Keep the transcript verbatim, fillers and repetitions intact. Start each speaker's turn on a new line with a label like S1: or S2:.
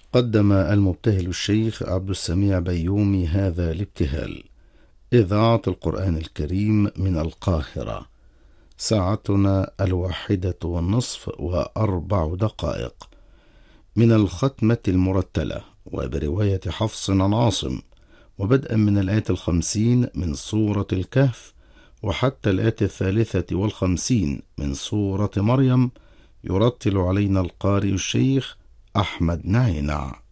S1: قدم المبتهل الشيخ عبد السميع بيومي هذا الابتهال. إذاعة القرآن الكريم من القاهرة. ساعتنا الواحدة والنصف وأربع دقائق من الختمة المرتلة، وبرواية حفص عن عاصم، وبدءا من الآية الخمسين من سورة الكهف وحتى الآية الثالثة والخمسين من سورة مريم. يرتل علينا القارئ الشيخ أحمد نعينع.